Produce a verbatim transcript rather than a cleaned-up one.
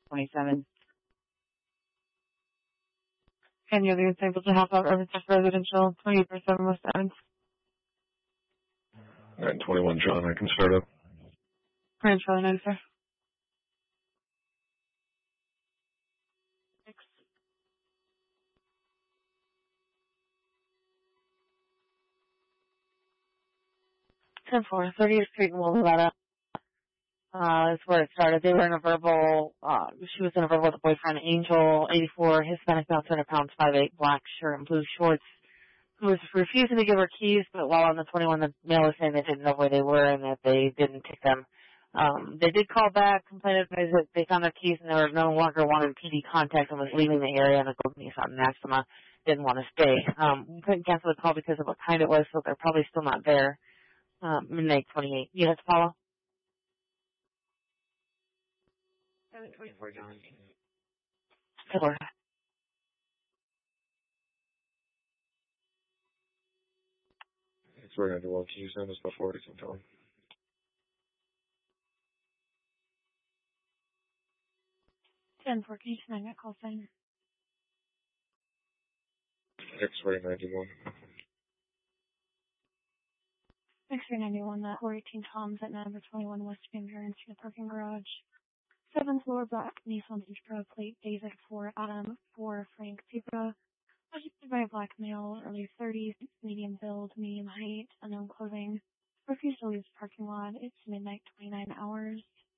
twenty-seven. And you're the able to help out Riverside Residential, twenty-eight per seven West Adams. nine twenty-one, John, I can start up. Grand Charlie nine, sir. Six. ten four, thirtieth Street in Willow, Nevada. Uh, that's where it started. They were in a verbal, uh, she was in a verbal with a boyfriend, Angel, eighty-four, Hispanic male, two hundred pounds, five eight, black shirt and blue shorts, who was refusing to give her keys, but while on the twenty-one, the male was saying they didn't know where they were and that they didn't take them. Um, they did call back, complained that they found their keys and they were no longer wanted P D contact and was leaving the area, and the police out in Maxima didn't want to stay. Um, we couldn't cancel the call because of what kind it was, so they're probably still not there. Um, midnight twenty-eight. Yes, Paula? twenty-four, John. Four. It's we're going to do well. Can you send us before we can tell them? ten four, can you send that call sign? X-ray ninety-one. X-ray ninety-one, that four eighteen Tom's at number twenty-one West Van Buren Street, parking garage. Seventh floor, black Nissan Intro, plate Basic for Adam, for Frank Zebra. Occupied by a black male, early thirties, medium build, medium height, unknown clothing. Refused to leave the parking lot. It's midnight, twenty-nine hours.